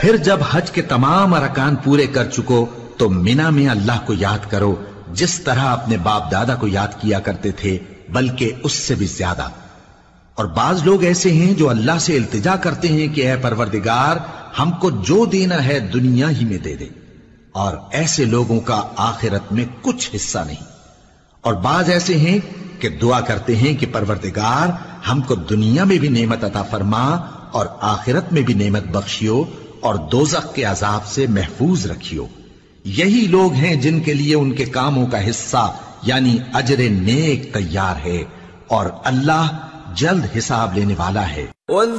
फिर जब हज के तमाम अरकान पूरे कर चुको तो मिना में अल्लाह को याद करो जिस तरह अपने बाप दादा को याद किया करते थे, बल्कि उससे भी ज्यादा। और बाज लोग ऐसे हैं जो अल्लाह से इल्तिजा करते हैं कि ऐ परवरदिगार, हमको जो देना है दुनिया ही में दे दे, और ऐसे लोगों का आखिरत में कुछ हिस्सा नहीं। और बाज ऐसे हैं कि दुआ करते हैं कि परवरदिगार, हमको दुनिया में भी नेमत अता फरमा और आखिरत में भी नेमत बख्शियो और दोज़ख के अजाब से महफूज रखियो। यही लोग हैं जिनके लिए उनके कामों का हिस्सा यानी अजरे नेक तैयार है, और अल्लाह जल्द हिसाब लेने वाला है।